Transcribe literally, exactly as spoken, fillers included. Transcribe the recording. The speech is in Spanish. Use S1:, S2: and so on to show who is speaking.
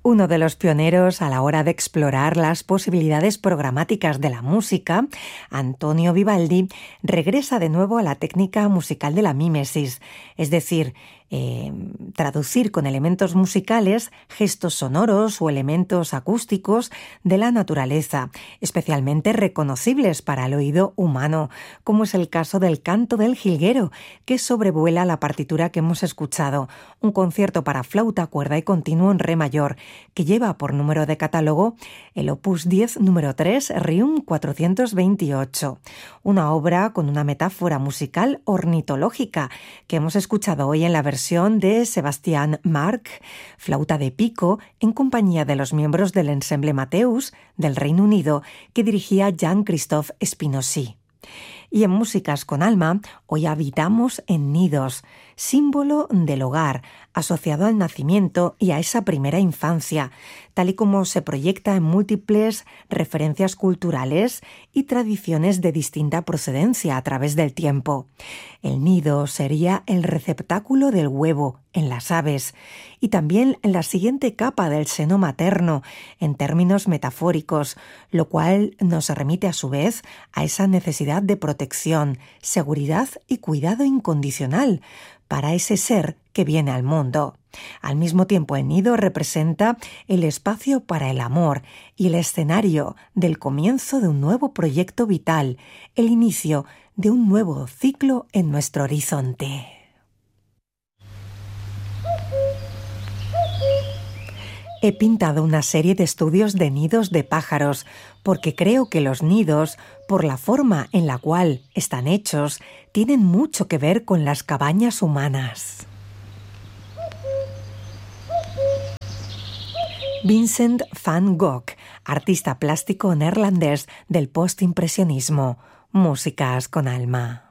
S1: Uno de los pioneros a la hora de explorar las posibilidades programáticas de la música, Antonio Vivaldi, regresa de nuevo a la técnica musical de la mímesis, es decir, eh, traducir con elementos musicales gestos sonoros o elementos acústicos de la naturaleza, especialmente reconocibles para el oído humano, como es el caso del Canto del Jilguero, que sobrevuela la partitura que hemos escuchado, un concierto para flauta, cuerda y continuo en re mayor, que lleva por número de catálogo el opus diez número tres, Rium cuatrocientos veintiocho, una obra con una metáfora musical ornitológica que hemos escuchado hoy en la versión de Sebastián Marc, flauta de pico, en compañía de los miembros del Ensemble Mateus del Reino Unido que dirigía Jean-Christophe Spinozzi. Y en Músicas con Alma, hoy habitamos en nidos, símbolo del hogar, asociado al nacimiento y a esa primera infancia, tal y como se proyecta en múltiples referencias culturales y tradiciones de distinta procedencia a través del tiempo. El nido sería el receptáculo del huevo en las aves y también la siguiente capa del seno materno en términos metafóricos, lo cual nos remite a su vez a esa necesidad de protección, seguridad y cuidado incondicional para ese ser que viene al mundo. Al mismo tiempo, el nido representa el espacio para el amor y el escenario del comienzo de un nuevo proyecto vital, el inicio de un nuevo ciclo en nuestro horizonte. He pintado una serie de estudios de nidos de pájaros porque creo que los nidos, por la forma en la cual están hechos, tienen mucho que ver con las cabañas humanas. Vincent van Gogh, artista plástico neerlandés del postimpresionismo. Músicas con Alma.